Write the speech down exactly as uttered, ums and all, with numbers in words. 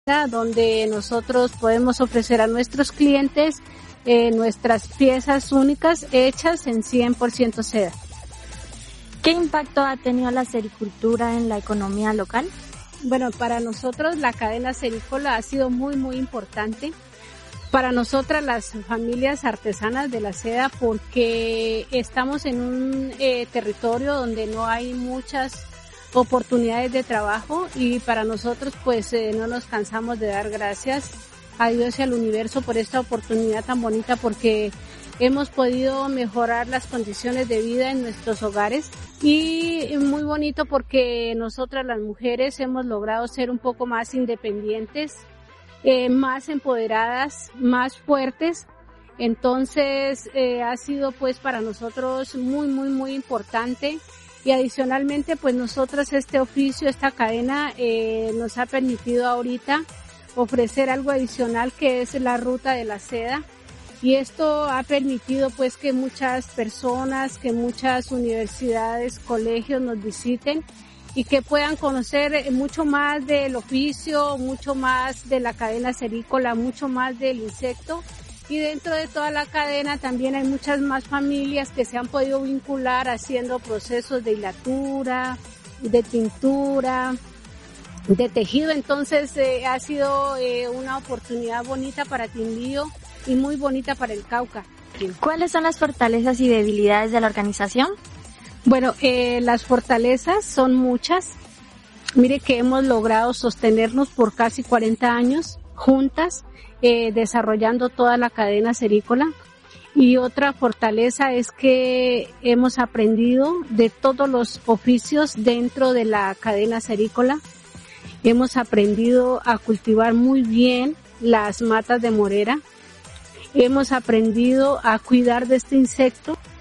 donde nosotros podemos ofrecer a nuestros clientes eh, nuestras piezas únicas hechas en cien por ciento seda. ¿Qué impacto ha tenido la sericultura en la economía local? Bueno, para nosotros la cadena serícola ha sido muy, muy importante. Para nosotras las familias artesanas de la seda, porque estamos en un eh, territorio donde no hay muchas oportunidades de trabajo y para nosotros pues eh, no nos cansamos de dar gracias a Dios y al universo por esta oportunidad tan bonita, porque hemos podido mejorar las condiciones de vida en nuestros hogares y muy bonito porque nosotras las mujeres hemos logrado ser un poco más independientes, eh, más empoderadas, más fuertes. Entonces eh, ha sido pues para nosotros muy muy muy importante. Y adicionalmente, pues nosotras este oficio, esta cadena, eh, nos ha permitido ahorita ofrecer algo adicional que es la ruta de la seda. Y esto ha permitido pues que muchas personas, que muchas universidades, colegios nos visiten y que puedan conocer mucho más del oficio, mucho más de la cadena serícola, mucho más del insecto. Y dentro de toda la cadena también hay muchas más familias que se han podido vincular haciendo procesos de hilatura, de tintura, de tejido. Entonces eh, ha sido eh, una oportunidad bonita para Quindío y muy bonita para el Cauca. ¿Cuáles son las fortalezas y debilidades de la organización? Bueno, eh, las fortalezas son muchas. Mire que hemos logrado sostenernos por casi cuarenta años juntas, Eh, desarrollando toda la cadena serícola. Y otra fortaleza es que hemos aprendido de todos los oficios dentro de la cadena serícola. Hemos aprendido a cultivar muy bien las matas de morera. Hemos aprendido a cuidar de este insecto